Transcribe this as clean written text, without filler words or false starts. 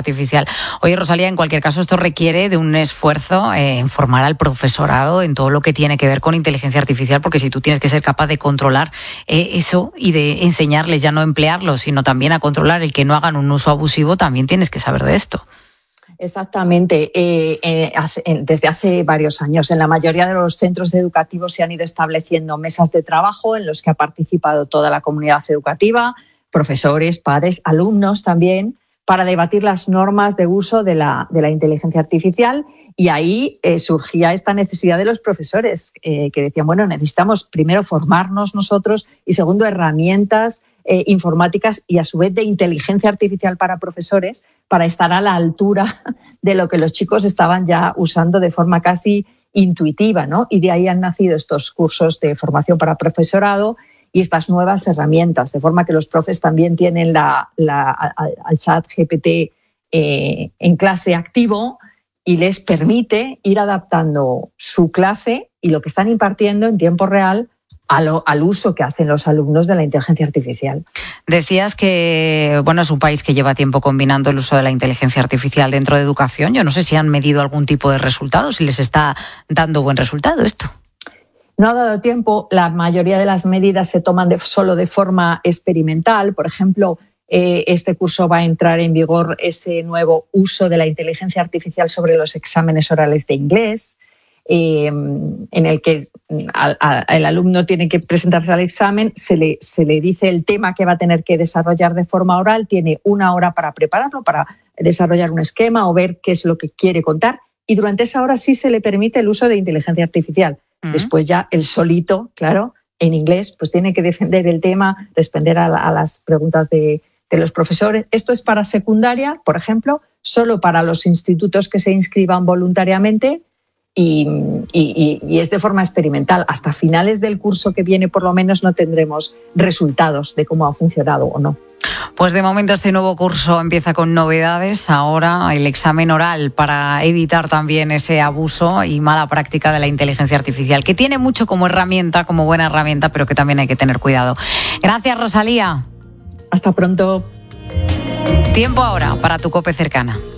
artificial. Oye, Rosalía, en cualquier caso, esto requiere de un esfuerzo en formar al profesorado en todo lo que tiene que ver con inteligencia artificial, porque si tú tienes que ser capaz de controlar eso y de enseñarles ya no emplearlo, sino también a controlar el que no hagan un uso abusivo, también tienes que saber de esto. Exactamente. Desde hace varios años, en la mayoría de los centros educativos se han ido estableciendo mesas de trabajo en los que ha participado toda la comunidad educativa, profesores, padres, alumnos también, para debatir las normas de uso de la inteligencia artificial. Y ahí surgía esta necesidad de los profesores, que decían, bueno, necesitamos primero formarnos nosotros y segundo, herramientas informáticas y a su vez de inteligencia artificial para profesores para estar a la altura de lo que los chicos estaban ya usando de forma casi intuitiva, ¿no? Y de ahí han nacido estos cursos de formación para profesorado y estas nuevas herramientas, de forma que los profes también tienen al chat GPT en clase activo y les permite ir adaptando su clase y lo que están impartiendo en tiempo real al uso que hacen los alumnos de la inteligencia artificial. Decías que, bueno, es un país que lleva tiempo combinando el uso de la inteligencia artificial dentro de educación. Yo no sé si han medido algún tipo de resultado, si les está dando buen resultado esto. No ha dado tiempo. La mayoría de las medidas se toman solo de forma experimental. Por ejemplo, este curso va a entrar en vigor ese nuevo uso de la inteligencia artificial sobre los exámenes orales de inglés, en el que el alumno tiene que presentarse al examen, se le dice el tema que va a tener que desarrollar de forma oral, tiene 1 hora para prepararlo, para desarrollar un esquema o ver qué es lo que quiere contar, y durante esa hora sí se le permite el uso de inteligencia artificial. Después ya él solito, claro, en inglés, pues tiene que defender el tema, responder a las preguntas de los profesores. Esto es para secundaria, por ejemplo, solo para los institutos que se inscriban voluntariamente y es de forma experimental. Hasta finales del curso que viene, por lo menos, no tendremos resultados de cómo ha funcionado o no. Pues de momento este nuevo curso empieza con novedades. Ahora el examen oral para evitar también ese abuso y mala práctica de la inteligencia artificial, que tiene mucho como herramienta, como buena herramienta, pero que también hay que tener cuidado. Gracias, Rosalía. Hasta pronto. Tiempo ahora para tu COPE cercana.